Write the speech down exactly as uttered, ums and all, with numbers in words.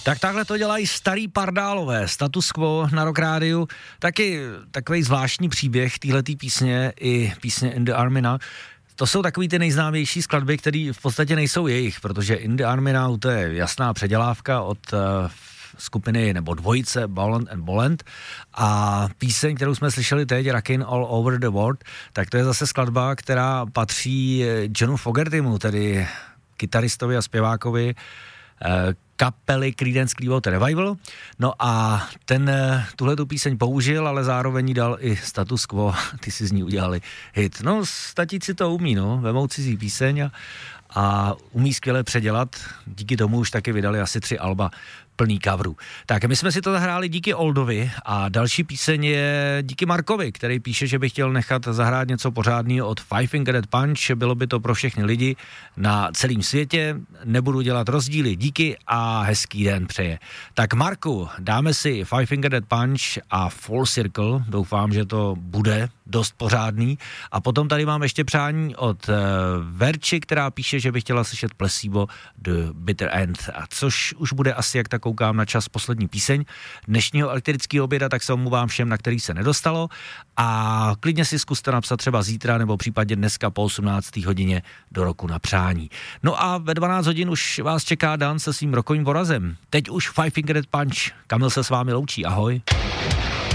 Tak takhle to dělají starý pardálové, Status Quo na Rock Rádiu, taky takovej zvláštní příběh téhletý písně i písně In the Army Now. To jsou takový ty nejznámější skladby, které v podstatě nejsou jejich, protože In the Army Now to je jasná předělávka od uh, skupiny nebo dvojice Bolland and Bolland a píseň, kterou jsme slyšeli teď, Rockin' All Over the World, tak to je zase skladba, která patří Johnu Fogertymu, tedy kytaristovi a zpěvákovi uh, kapely Creedence Clearwater Revival. No a ten tuhletu píseň použil, ale zároveň dal i Status Quo, ty si z ní udělali hit. No, statíci to umí, no, vemou cizí píseň a, a umí skvěle předělat, díky tomu už taky vydali asi tři alba plný coverů. Tak my jsme si to zahráli díky Oldovi a další píseň je díky Markovi, který píše, že by chtěl nechat zahrát něco pořádného od Five Finger Death Punch, bylo by to pro všechny lidi na celém světě, nebudu dělat rozdíly, díky a hezký den přeje. Tak Marku, dáme si Five Finger Death Punch a Full Circle, doufám, že to bude dost pořádný a potom tady mám ještě přání od uh, Verči, která píše, že by chtěla slyšet Placebo The Bitter End, a což už bude asi, jak tak koukám na čas, poslední píseň dnešního elektrického oběda, tak se omluvám všem, na který se nedostalo a klidně si zkuste napsat třeba zítra nebo případně dneska po osmnácté hodině do roku na přání. No a ve dvanáct hodin už vás čeká Dan se svým rokovým porazem. Teď už Five Finger Death Punch. Kamil se s vámi loučí, ahoj.